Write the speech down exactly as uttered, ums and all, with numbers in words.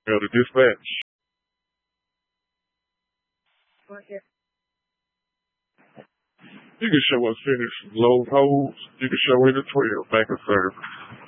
Go to dispatch. You can show us finish load holes. You can show in the twelve back of service.